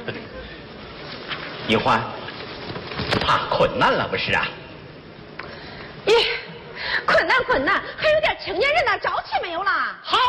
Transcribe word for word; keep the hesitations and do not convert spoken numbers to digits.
一环，怕困难了不是啊？ 咦，困难困难，还有点青年人那朝气没有啦？ 好